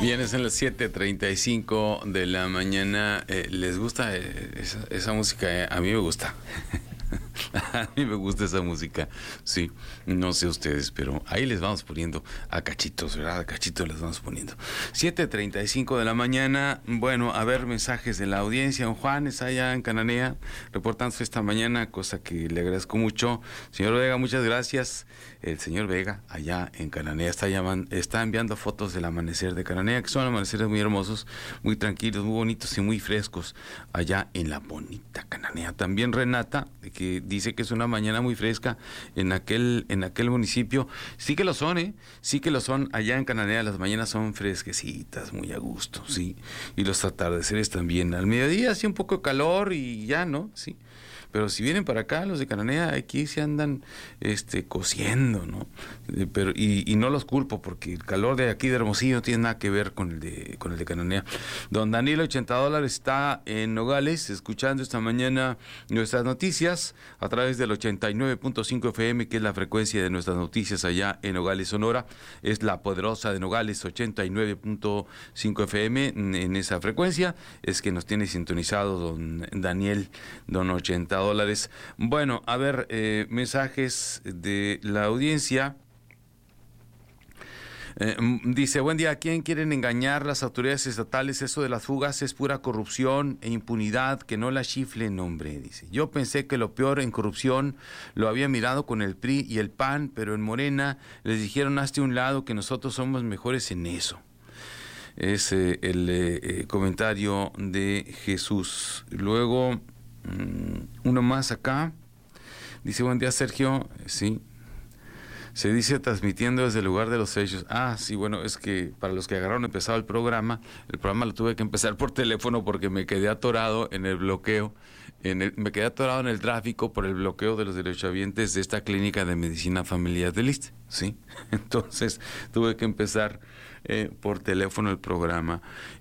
Bien, es en las 7:35 de la mañana. ¿Les gusta esa música? A mí me gusta. A mí me gusta esa música, sí, no sé ustedes, pero ahí les vamos poniendo a cachitos, ¿verdad? A cachitos les vamos poniendo. 7:35 de la mañana, bueno, a ver, mensajes de la audiencia. Don Juan está allá en Cananea, reportándose esta mañana, cosa que le agradezco mucho. Señor Vega, muchas gracias. El señor Vega, allá en Cananea, está enviando fotos del amanecer de Cananea, que son amaneceres muy hermosos, muy tranquilos, muy bonitos y muy frescos, allá en la bonita Cananea. También Renata, que dice que es una mañana muy fresca en aquel municipio. Sí que lo son, sí que lo son. Allá en Cananea las mañanas son fresquecitas, muy a gusto, sí. Y los atardeceres también. Al mediodía sí un poco de calor y ya, ¿no? Sí. Pero si vienen para acá, los de Cananea, aquí se andan cociendo, ¿no? Pero y no los culpo, porque el calor de aquí de Hermosillo no tiene nada que ver con el de Cananea. Don Daniel, $80, está en Nogales, escuchando esta mañana nuestras noticias a través del 89.5 FM, que es la frecuencia de nuestras noticias allá en Nogales, Sonora. Es la poderosa de Nogales, 89.5 FM. En esa frecuencia es que nos tiene sintonizado don Daniel, don $80. Bueno, a ver, mensajes de la audiencia. Dice, buen día, ¿a quién quieren engañar las autoridades estatales? Eso de las fugas es pura corrupción e impunidad, que no la chiflen, hombre, dice. Yo pensé que lo peor en corrupción lo había mirado con el PRI y el PAN, pero en Morena les dijeron hazte un lado que nosotros somos mejores en eso. Es el comentario de Jesús. Luego, uno más acá. Dice, buen día, Sergio. Sí. Se dice transmitiendo desde el lugar de los hechos. Ah, sí, bueno, es que para los que agarraron empezado el programa lo tuve que empezar por teléfono porque me quedé atorado en el bloqueo, me quedé atorado en el tráfico por el bloqueo de los derechohabientes de esta clínica de medicina familiar del ISSSTE, ¿sí? Entonces tuve que empezar por teléfono el programa.